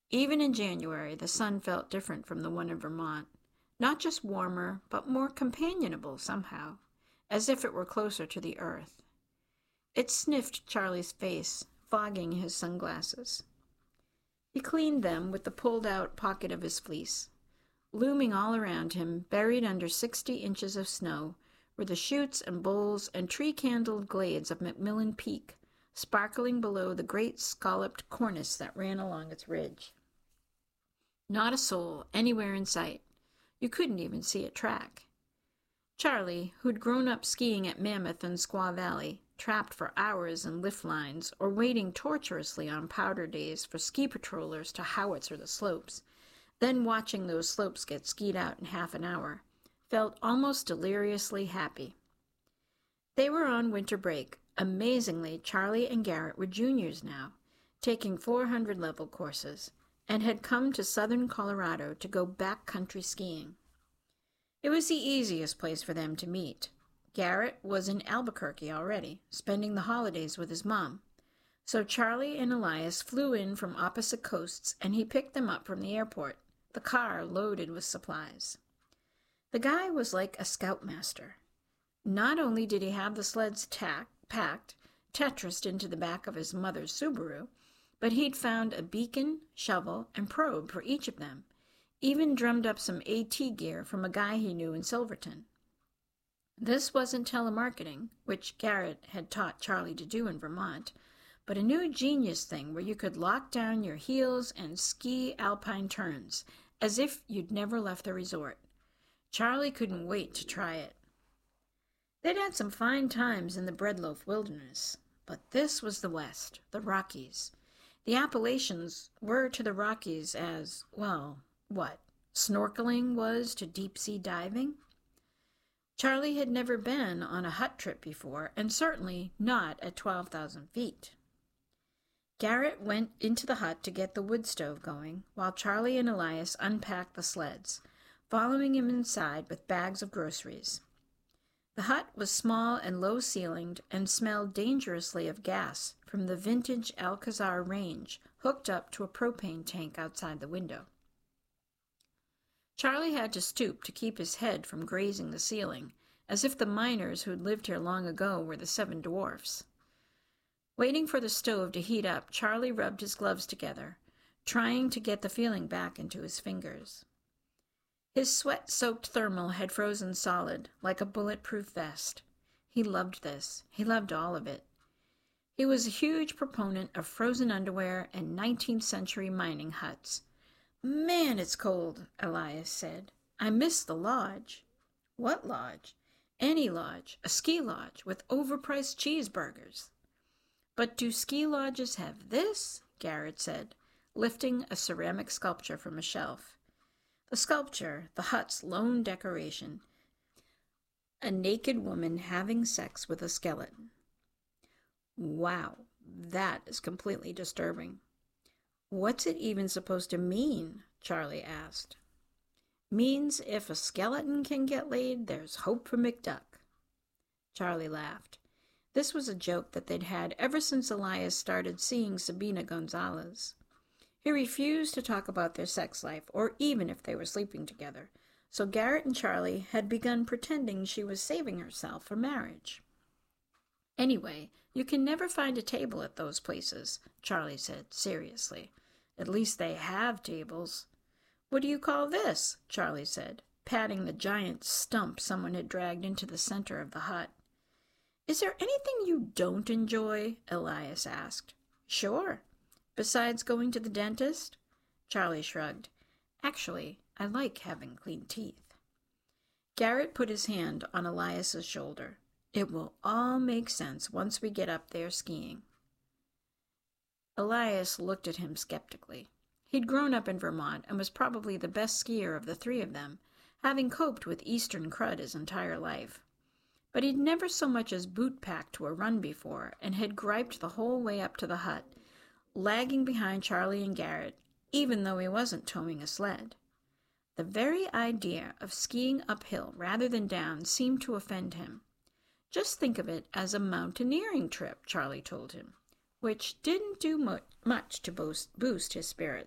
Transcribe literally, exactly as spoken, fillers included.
Even in January, the sun felt different from the one in Vermont. Not just warmer, but more companionable somehow, as if it were closer to the earth. It sniffed Charlie's face, fogging his sunglasses. He cleaned them with the pulled-out pocket of his fleece. Looming all around him, buried under sixty inches of snow, were the chutes and bowls and tree-candled glades of McMillan Peak, sparkling below the great scalloped cornice that ran along its ridge. Not a soul anywhere in sight. You couldn't even see a track. Charlie, who'd grown up skiing at Mammoth and Squaw Valley, trapped for hours in lift lines or waiting tortuously on powder days for ski patrollers to howitzer the slopes, then watching those slopes get skied out in half an hour, felt almost deliriously happy. They were on winter break. Amazingly, Charlie and Garrett were juniors now, taking four hundred level courses, and had come to southern Colorado to go backcountry skiing. It was the easiest place for them to meet. Garrett was in Albuquerque already, spending the holidays with his mom. So Charlie and Elias flew in from opposite coasts, and he picked them up from the airport, the car loaded with supplies. The guy was like a scoutmaster. Not only did he have the sleds tack, packed, Tetrised into the back of his mother's Subaru, but he'd found a beacon, shovel, and probe for each of them, even drummed up some AT gear from a guy he knew in Silverton. This wasn't telemarketing, which Garrett had taught Charlie to do in Vermont, but a new genius thing where you could lock down your heels and ski alpine turns, as if you'd never left the resort. Charlie couldn't wait to try it. They'd had some fine times in the Breadloaf Wilderness, but this was the West, the Rockies. The Appalachians were to the Rockies as, well, what, snorkeling was to deep-sea diving? Charlie had never been on a hut trip before, and certainly not at twelve thousand feet. Garrett went into the hut to get the wood stove going, while Charlie and Elias unpacked the sleds, following him inside with bags of groceries. The hut was small and low-ceilinged and smelled dangerously of gas from the vintage Alcazar range hooked up to a propane tank outside the window. Charlie had to stoop to keep his head from grazing the ceiling, as if the miners who'd lived here long ago were the seven dwarfs. Waiting for the stove to heat up, Charlie rubbed his gloves together, trying to get the feeling back into his fingers. His sweat-soaked thermal had frozen solid, like a bulletproof vest. He loved this. He loved all of it. He was a huge proponent of frozen underwear and nineteenth century mining huts. "Man, it's cold," Elias said. "I miss the lodge." "What lodge?" "Any lodge. A ski lodge with overpriced cheeseburgers." "But do ski lodges have this?" Garrett said, lifting a ceramic sculpture from a shelf. The sculpture, the hut's lone decoration, a naked woman having sex with a skeleton. Wow, that is completely disturbing. "What's it even supposed to mean?" Charlie asked. "Means if a skeleton can get laid, there's hope for McDuck." Charlie laughed. This was a joke that they'd had ever since Elias started seeing Sabina Gonzalez. He refused to talk about their sex life, or even if they were sleeping together, so Garrett and Charlie had begun pretending she was saving herself for marriage. "Anyway, you can never find a table at those places," Charlie said seriously. "At least they have tables." "What do you call this?" Charlie said, patting the giant stump someone had dragged into the center of the hut. "Is there anything you don't enjoy?" Elias asked. "Sure. Besides going to the dentist?" Charlie shrugged. "Actually, I like having clean teeth." Garrett put his hand on Elias's shoulder. "It will all make sense once we get up there skiing." Elias looked at him skeptically. He'd grown up in Vermont and was probably the best skier of the three of them, having coped with eastern crud his entire life. But he'd never so much as boot-packed to a run before, and had griped the whole way up to the hut, lagging behind Charlie and Garrett, even though he wasn't towing a sled. The very idea of skiing uphill rather than down seemed to offend him. "Just think of it as a mountaineering trip," Charlie told him, which didn't do mu- much to boost, boost his spirits.